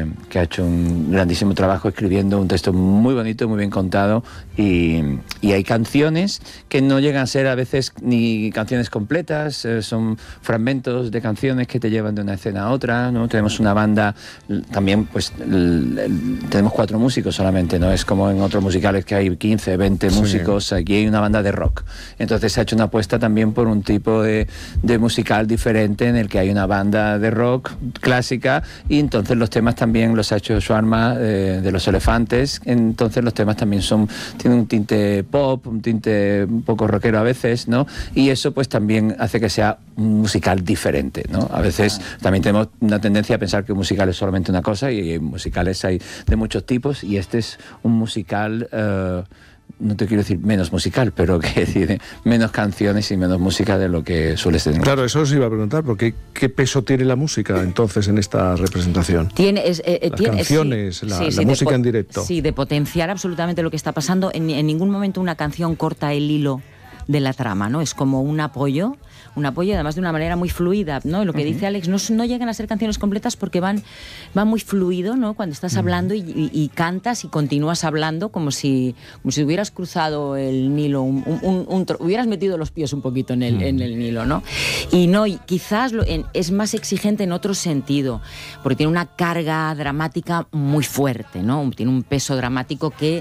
que ha hecho un grandísimo trabajo escribiendo un texto muy bonito, muy bien contado, y hay canciones que no llegan a ser a veces ni canciones completas, son fragmentos de canciones que te llevan de una escena a otra, ¿no? Tenemos una banda, también pues tenemos 4 músicos solamente, no es como en otros musicales que hay 15, 20 músicos, aquí hay una banda de rock. Entonces se ha hecho una apuesta también por un tipo de musical diferente en el que hay una banda de rock clásica, y entonces los temas también los ha hecho Schwarma de Los Elefantes, entonces los temas también tienen un tinte pop, un tinte un poco rockero a veces, ¿no? Y eso pues también hace que sea un musical diferente, ¿no? A veces también tenemos una tendencia a pensar que un musical es solamente una cosa, y musicales hay de muchos tipos, y este es un musical, no te quiero decir menos musical, pero que tiene menos canciones y menos música de lo que suele ser. Claro, eso os iba a preguntar, porque ¿qué peso tiene la música entonces en esta representación? Las canciones, la música en directo. Sí, de potenciar absolutamente lo que está pasando. En ningún momento una canción corta el hilo de la trama, ¿no? Es como un apoyo además de una manera muy fluida, ¿no? Lo que dice Alex, no llegan a ser canciones completas porque van muy fluido, ¿no? Cuando estás hablando y cantas y continúas hablando como si hubieras cruzado el Nilo, hubieras metido los pies un poquito en el Nilo, ¿no? Y quizás es más exigente en otro sentido, porque tiene una carga dramática muy fuerte, ¿no? Tiene un peso dramático que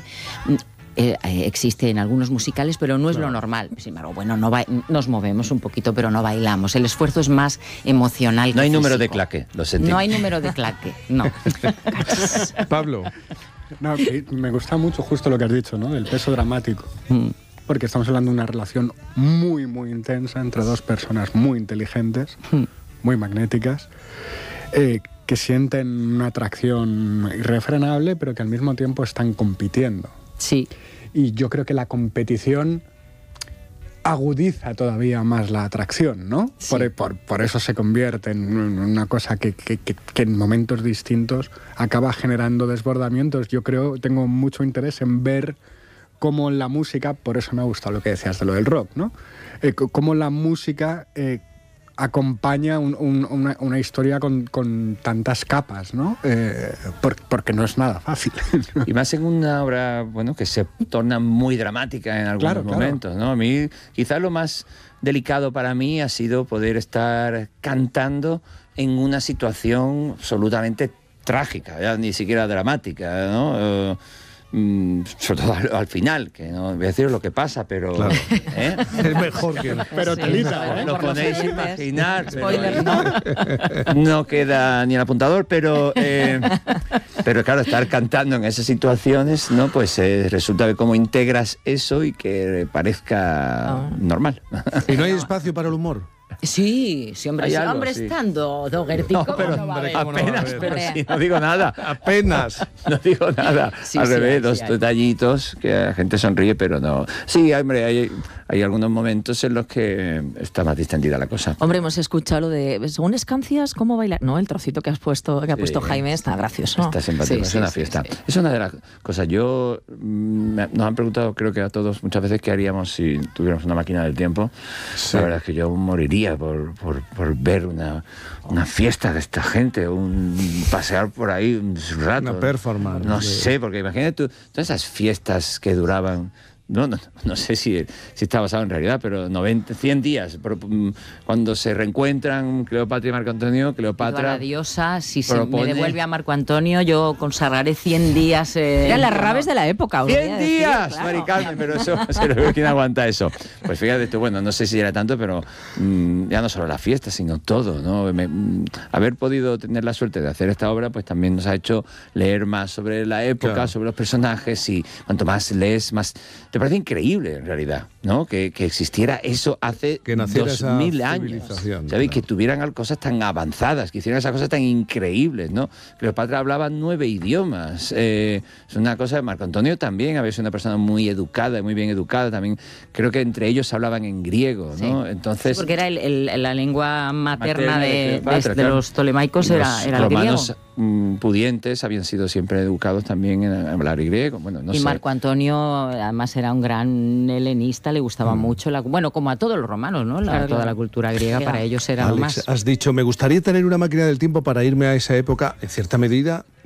existe en algunos musicales, pero no es lo normal. Sin embargo, bueno, nos movemos un poquito, pero no bailamos. El esfuerzo es más emocional. No hay físico. Número de claque, lo sentimos. No hay número de claque, no. Pablo. No, me gusta mucho justo lo que has dicho, ¿no? Del peso dramático. Porque estamos hablando de una relación muy, muy intensa entre 2 personas muy inteligentes, muy magnéticas, que sienten una atracción irrefrenable, pero que al mismo tiempo están compitiendo. Sí. Y yo creo que la competición agudiza todavía más la atracción, ¿no? Sí. Por eso se convierte en una cosa que en momentos distintos acaba generando desbordamientos. Yo tengo mucho interés en ver cómo la música, por eso me ha gustado lo que decías de lo del rock, ¿no? Cómo la música acompaña una historia con tantas capas, ¿no? Porque no es nada fácil. Y más en una obra, bueno, que se torna muy dramática en algunos momentos, ¿no? A mí, quizás lo más delicado para mí ha sido poder estar cantando en una situación absolutamente trágica, ya ni siquiera dramática, ¿no? Sobre todo al final, que no voy a decir lo que pasa, pero claro. Es mejor que pero telita, lo podéis imaginar, pero no queda ni el apuntador, pero claro, estar cantando en esas situaciones, ¿no? Pues resulta que cómo integras eso y que parezca normal. ¿Y no hay espacio para el humor? Sí, hombre, estando Dougherty, apenas, pero sí, no digo nada. Apenas. No digo nada. Al revés, dos detallitos que la gente sonríe, pero no. Sí, hombre, hay algunos momentos en los que está más distendida la cosa. Hombre, hemos escuchado lo de, según Escancias, ¿cómo bailar? No, el trocito que ha puesto Jaime está gracioso. Está simpático, es una fiesta. Es una de las cosas. Nos han preguntado, creo que a todos, muchas veces, qué haríamos si tuviéramos una máquina del tiempo. La verdad es que yo moriría por ver una fiesta de esta gente, pasear por ahí un rato. Una performance. No sé, porque imagínate tú, todas esas fiestas que duraban, no sé si está basado en realidad, pero 100 días, cuando se reencuentran Cleopatra y Marco Antonio, Cleopatra... La diosa, si me devuelve a Marco Antonio, yo consagraré 100 días... Eran las rabes de la época. 100 días, claro. Mari Carmen, pero eso, ¿quién aguanta eso? Pues fíjate tú, bueno, no sé si era tanto, pero ya no solo la fiesta, sino todo, ¿no? Haber podido tener la suerte de hacer esta obra, pues también nos ha hecho leer más sobre la época, claro, sobre los personajes, y cuanto más lees, más... Te parece increíble, en realidad, ¿no? Que existiera eso hace 2000 años. ¿Sabéis? Que tuvieran cosas tan avanzadas, que hicieran esas cosas tan increíbles, ¿no? Cleopatra hablaba 9 idiomas. Es una cosa... Marco Antonio también había sido una persona muy educada, muy bien educada. También creo que entre ellos hablaban en griego, ¿no? Sí. Entonces... Sí, porque era la lengua materna de los tolemaicos, era el griego. Pudientes habían sido siempre educados también en hablar griego. Bueno, no sé. Marco Antonio, además, era un gran helenista, le gustaba mucho, bueno, como a todos los romanos, ¿no? Toda la cultura griega para ellos era lo más. Has dicho, me gustaría tener una máquina del tiempo para irme a esa época, en cierta medida.